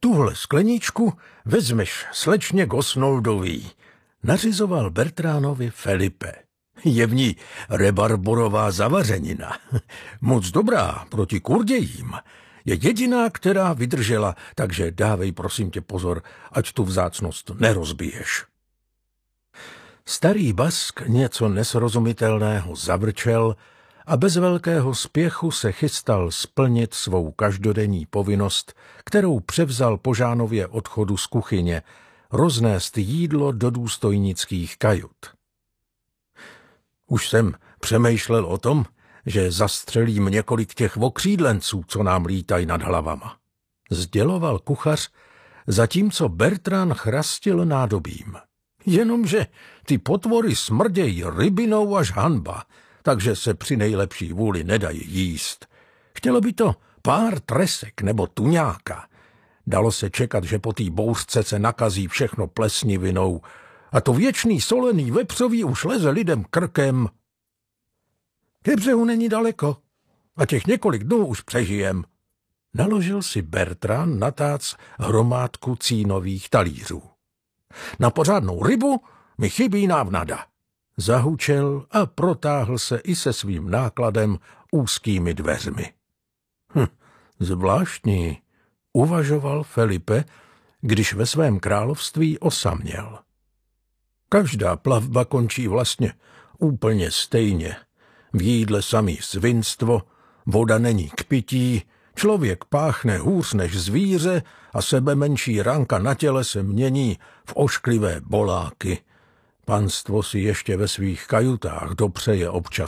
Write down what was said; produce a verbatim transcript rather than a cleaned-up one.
tuhle skleničku vezmeš slečně Gosnoldový, nařizoval Bertránovi Felipe. Je v ní rebarborová zavařenina. Moc dobrá proti kurdějím. Je jediná, která vydržela, takže dávej prosím tě pozor, ať tu vzácnost nerozbiješ. Starý Bask něco nesrozumitelného zavrčel a bez velkého spěchu se chystal splnit svou každodenní povinnost, kterou převzal po Žánově odchodu z kuchyně, roznést jídlo do důstojnických kajut. Už jsem přemýšlel o tom, že zastřelím několik těch okřídlenců, co nám lítají nad hlavama. Sděloval kuchař, zatímco Bertrand chrastil nádobím. Jenomže ty potvory smrdějí rybinou až hanba, takže se při nejlepší vůli nedají jíst. Chtělo by to pár tresek nebo tuňáka. Dalo se čekat, že po té bouřce se nakazí všechno plesnivinou a to věčný solený vepřový už leze lidem krkem. Ke břehu není daleko a těch několik dnů už přežijem. Naložil si Bertrand na tác hromádku cínových talířů. Na pořádnou rybu mi chybí návnada. Zahučel a protáhl se i se svým nákladem úzkými dveřmi. Hm, zvláštní, uvažoval Felipe, když ve svém království osaměl. Každá plavba končí vlastně úplně stejně. V jídle samý svinstvo, voda není k pití, člověk páchne hůř než zvíře a sebe menší ranka na těle se mění v ošklivé boláky. Panstvo si ještě ve svých kajutách dopřeje občas